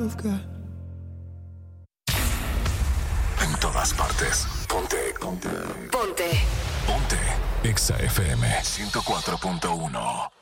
you've got. En todas partes. Ponte. Ponte. Exa FM 104.1.